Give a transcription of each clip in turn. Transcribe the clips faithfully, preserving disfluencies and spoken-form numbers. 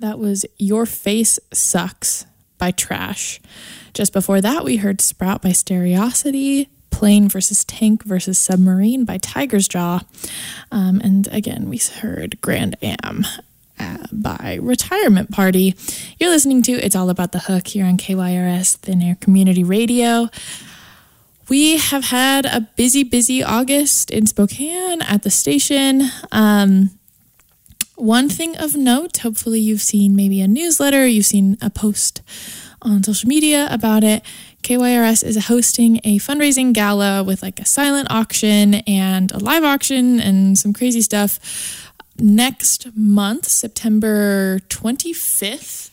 That was Your Face Sucks by Trash. Just before that, we heard Sprout by Stereosity, Plane versus Tank versus Submarine by Tiger's Jaw. Um, and again, we heard Grand Am uh, by Retirement Party. You're listening to It's All About the Hook here on K Y R S Thin Air Community Radio. We have had a busy, busy August in Spokane at the station. Um, one thing of note, hopefully you've seen maybe a newsletter, you've seen a post on social media about it. K Y R S is hosting a fundraising gala with like a silent auction and a live auction and some crazy stuff next month, September twenty-fifth.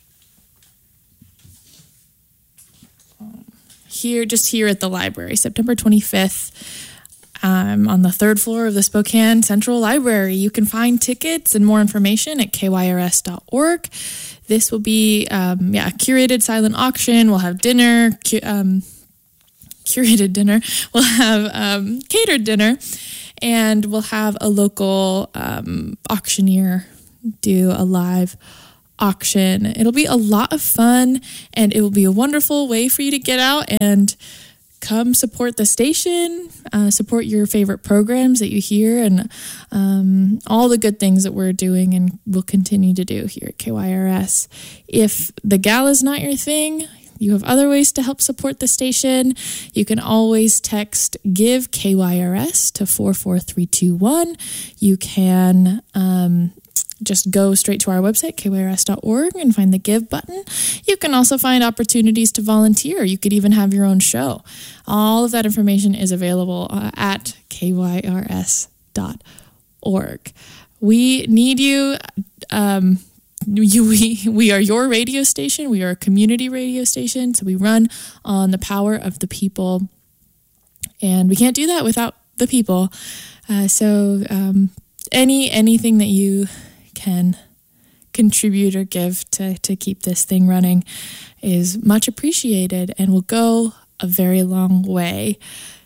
Here, just here at the library, September twenty-fifth. Um, on the third floor of the Spokane Central Library. You can find tickets and more information at K Y R S dot org. This will be um, yeah, a curated silent auction. We'll have dinner, cu- um, curated dinner. We'll have um, catered dinner, and we'll have a local um, auctioneer do a live auction. It'll be a lot of fun, and it will be a wonderful way for you to get out and come support the station, uh, support your favorite programs that you hear, and um, all the good things that we're doing and will continue to do here at K Y R S. If the gala's not your thing, you have other ways to help support the station. You can always text GIVE K Y R S to four four three two one. You can um, just go straight to our website, K Y R S dot org, and find the Give button. You can also find opportunities to volunteer. You could even have your own show. All of that information is available uh, at K Y R S dot org. We need you. Um, you we, we are your radio station. We are a community radio station, so we run on the power of the people, and we can't do that without the people. Uh, so um, any anything that you can contribute or give to, to keep this thing running is much appreciated and will go a very long way.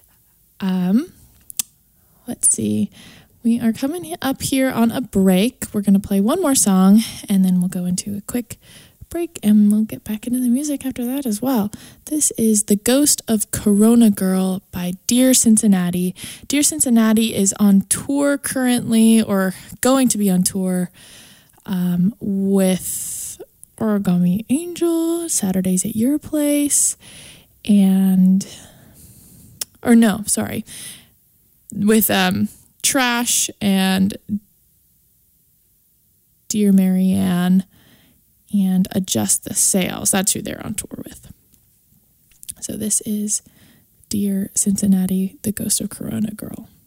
Um, let's see. We are coming up here on a break. We're going to play one more song, and then we'll go into a quick break, and we'll get back into the music after that as well. This is The Ghost of Corona Girl by Dear Cincinnati. Dear Cincinnati is on tour currently, or going to be on tour um, with Origami Angel, Saturdays at Your Place, and, or no, sorry, with um, Trash and Dear Marianne and Adjust the Sails. That's who they're on tour with. So this is Dear Cincinnati, The Ghost of Corona Girl.